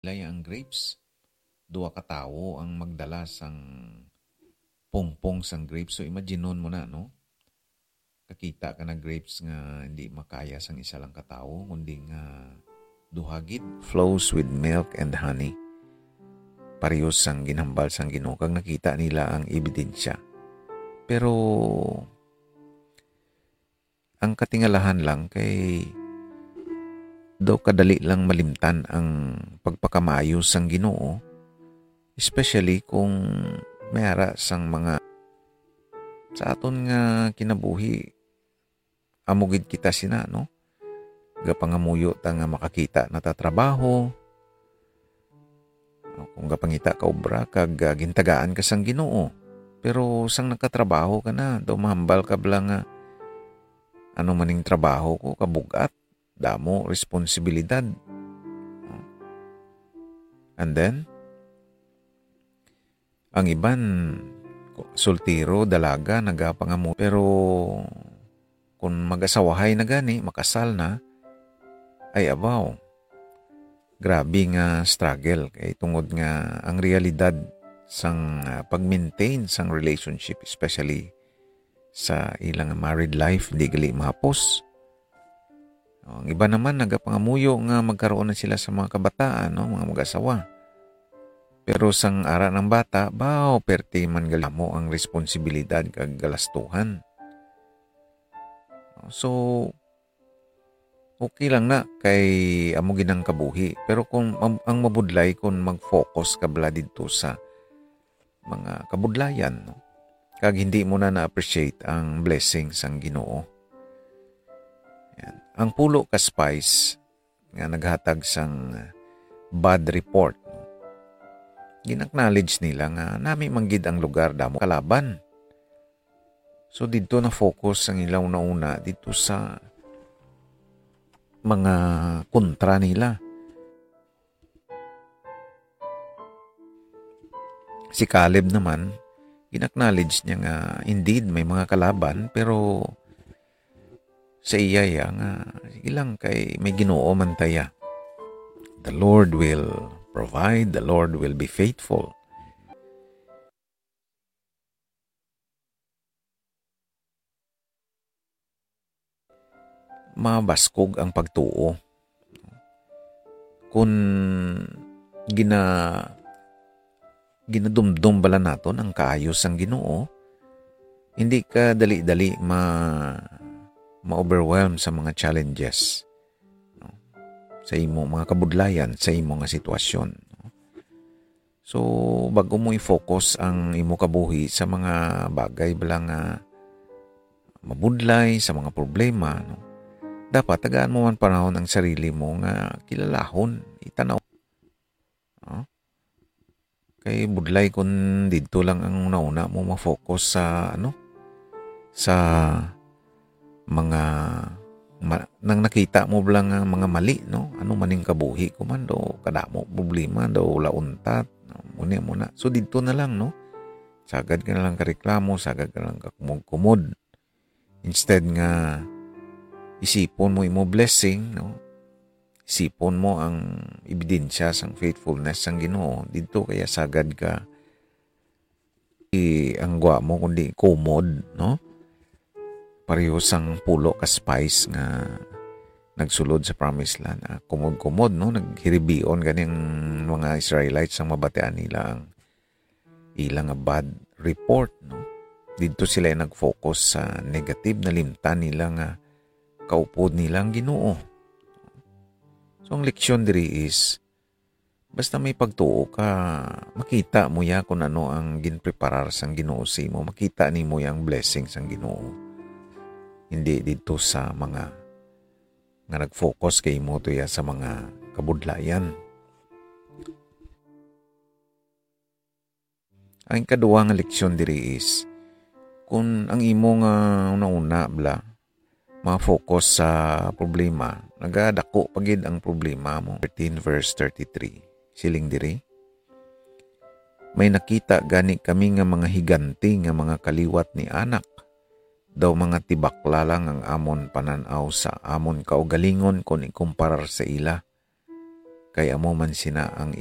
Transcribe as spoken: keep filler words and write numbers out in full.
Lay ang grapes, duwa ka tawo ang magdala sang pongpong sang grapes. So imaginon mo na, no? Kakita ka na grapes nga hindi makaya sang isa lang katawo, kundi nga duhagid flows with milk and honey. Parehas sang ginhambal sang Ginoo, kag nakita nila ang ebidensya. Pero ang katingalahan lang kay daw kadali lang malimtan ang pagpakamayos sang Ginoo, especially kung mayara sang mga sa aton nga kinabuhi amugid kita sina, no? Gapangamuyo ta nga makakita na ta trabaho. Kung gapangita ka obra kag uh, gintagaan ka sang Ginoo. Pero sang nakatrabaho ka na, daw mahambal ka bala nga ano maning trabaho ko kabugat, damo responsibilidad. And then ang iban sultiro, dalaga, nagapangamu. Pero kung mag-asawahay na gani, makasal na, ay abaw. Grabe nga struggle. Kay tungod nga ang realidad sang uh, pag-maintain sang relationship, especially sa ilang married life, hindi gali mahapos. Ang iba naman, nagapangamuyo nga magkaroon na sila sa mga kabataan, no? Mga mag-asawa. Pero sang ara ng bata, bao, perti man galamo ang responsibilidad kag galastuhan. So, okay lang na kay amo ginang kabuhi. Pero kung ang, ang mabudlay kung mag-focus ka bala dito sa mga kabudlayan, no? Kag hindi mo na na-appreciate ang blessings ang Ginoo. Yan. Ang pulo ka spice nga naghatag sang bad report, no? Ginacknowledge nila nga nami manggid ang lugar damo kalaban. So dito na focus ang ilaw na una dito sa mga kontra nila. Si Caleb naman, ginacknowledge niya nga indeed may mga kalaban, pero sa iya ya nga ilang kay may Ginoo man taya. The Lord will provide, the Lord will be faithful. Mabaskog ang pagtuo. Kung gina ginadumdum bala naton ang kaayos ang Ginoo, hindi ka dali-dali ma ma-overwhelm sa mga challenges, no? Sa imo mga kabudlayan, sa imo nga sitwasyon, no? So bago mo i-focus ang imo kabuhi sa mga bagay bala nga mabudlay, sa mga problema, no? Dapat tagaan mo man panahon ang sarili mo nga kilalahon, itanaw. No? Kay budlay kung dito lang ang nauna mo ma-focus sa ano sa mga ma, nang nakita mo lang nga mga mali, no? Ano maning kabuhi ko man do kadamo problema do launtat, no? Muna muna. So dito na lang, no? Sagad ka na lang kareklamo, sagad ka lang kakumod-kumod. Instead nga isipon mo imo blessing, no? Isipon mo ang ebidensya sang faithfulness sang Ginoo. Dito kaya sagad ka i ang gwa mo kundi kumod, no? Pareho sang pulo ka spice nga nagsulod sa promised land. Ah, kumod-kumod, no? Naghiribion ganing mga Israelites ang mabatean nila ang ilang bad report, no? Dito sila nag-focus sa negative na limtan nila nga kaupod nilang Ginoo. So ang leksyon diri is basta may pagtuo ka, makita mo ya kung ano ang ginpreparar sang Ginoo sa imo, makita nimo yang blessings sang Ginoo. Hindi dito sa mga nga nag-focus kay mo to ya sa mga kabudlayan. Ang kaduwa nga leksyon diri is kung ang imo nga una-una bla ma-focus sa problema, nagadako pagid ang problema mo. thirteen verse thirty-three. Siling diri. May nakita gani kami nga mga higanti nga mga kaliwat ni anak. Daw mga tibakla lang ang amon pananaw sa amon kaugalingon kung ikumparar sa ila. kay amo man sina ang